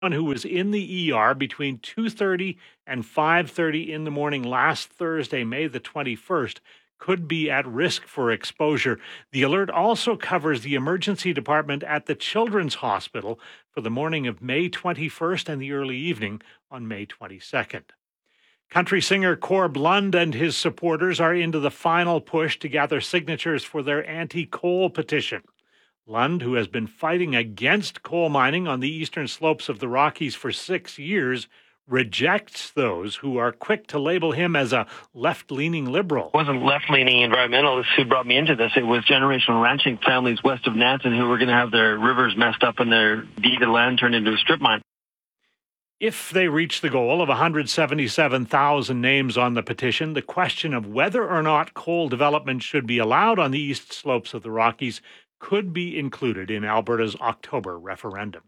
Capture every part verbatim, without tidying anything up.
who was in the E R between two thirty and five thirty in the morning last Thursday, May the twenty-first, could be at risk for exposure. The alert also covers the emergency department at the Children's Hospital for the morning of May twenty-first and the early evening on May twenty-second. Country singer Corb Lund and his supporters are into the final push to gather signatures for their anti-coal petition. Lund, who has been fighting against coal mining on the eastern slopes of the Rockies for six years, rejects those who are quick to label him as a left-leaning liberal. It wasn't left-leaning environmentalists who brought me into this. It was generational ranching families west of Nansen who were going to have their rivers messed up and their deeded land turned into a strip mine. If they reach the goal of one hundred seventy-seven thousand names on the petition, the question of whether or not coal development should be allowed on the east slopes of the Rockies could be included in Alberta's October referendum.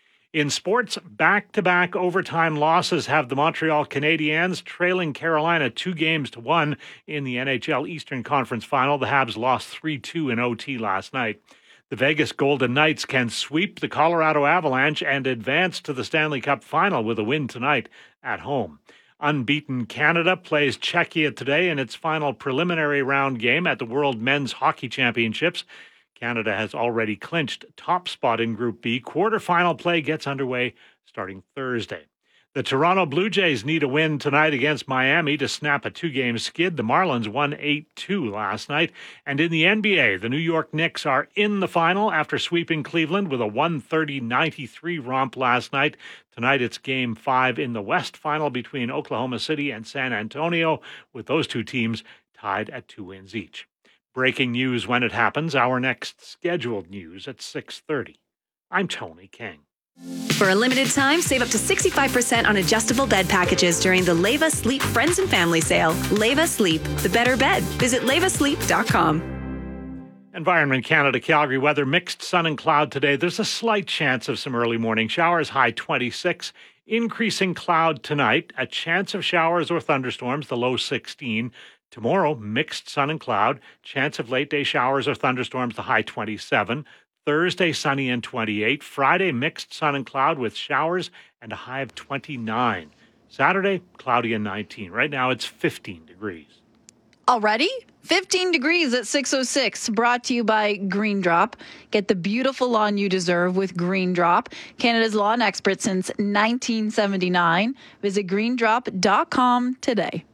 In sports, back-to-back overtime losses have the Montreal Canadiens trailing Carolina two games to one in the N H L Eastern Conference Final. The Habs lost three two in O T last night. The Vegas Golden Knights can sweep the Colorado Avalanche and advance to the Stanley Cup Final with a win tonight at home. Unbeaten Canada plays Czechia today in its final preliminary round game at the World Men's Hockey Championships. Canada has already clinched top spot in Group B. Quarterfinal play gets underway starting Thursday. The Toronto Blue Jays need a win tonight against Miami to snap a two-game skid. The Marlins won eight two last night. And in the N B A, the New York Knicks are in the final after sweeping Cleveland with a one thirty ninety-three romp last night. Tonight it's Game five in the West Final between Oklahoma City and San Antonio, with those two teams tied at two wins each. Breaking news when it happens. Our next scheduled news at six thirty. I'm Tony King. For a limited time, save up to sixty-five percent on adjustable bed packages during the Leva Sleep Friends and Family Sale. Leva Sleep, the better bed. Visit leva sleep dot com. Environment Canada Calgary weather, mixed sun and cloud today. There's a slight chance of some early morning showers, high twenty-six. Increasing cloud tonight, a chance of showers or thunderstorms, the low sixteen. Tomorrow, mixed sun and cloud, chance of late day showers or thunderstorms, the high twenty-seven. Thursday, sunny and twenty-eight. Friday, mixed sun and cloud with showers and a high of twenty-nine. Saturday, cloudy and nineteen. Right now, it's fifteen degrees. Already? fifteen degrees at six oh six. Brought to you by Green Drop. Get the beautiful lawn you deserve with Green Drop. Canada's lawn expert since nineteen seventy-nine. Visit green drop dot com today.